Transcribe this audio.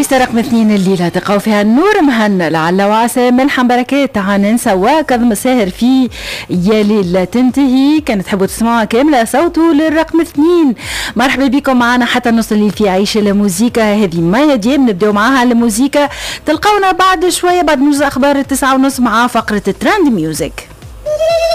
لسه رقم 2 الليلة تلقاو فيها نور مهنا لعل وعسى ملحم بركات عنان سوا كظم الساهر في يا ليل تنتهي. كانت تحبوا تسمعوها كاملة صوته للرقم 2. مرحبا بكم معنا حتى نص الليل في عيش الموسيقى. هذه مايا دياب نبداو معاها الموسيقى. تلقاونا بعد شوية بعد نوز أخبار 9:30 مع فقرة ترند ميوزك.